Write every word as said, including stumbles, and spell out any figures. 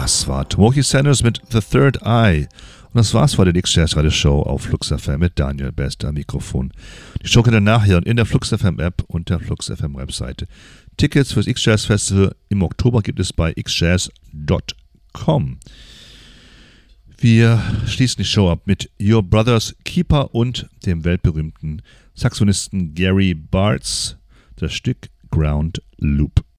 Das war Timothy Sanders mit The Third Eye. Und das war's für die X-Jazz Radio Show auf Flux F M mit Daniel Best am Mikrofon. Die Show könnt ihr nachhören in der Flux F M App und der Flux F M Webseite. Tickets fürs X-Jazz Festival im Oktober gibt es bei x jazz dot com. Wir schließen die Show ab mit Your Brother's Keeper und dem weltberühmten Saxophonisten Gary Bartz, das Stück Ground Loop.